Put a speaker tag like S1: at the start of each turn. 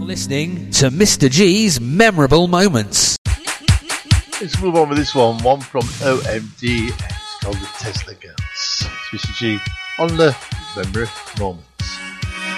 S1: Listening to Mr. G's Memorable Moments.
S2: Let's move on with this one from OMD, and it's called the Tesla Girls. It's Mr. G on the Memory Moment.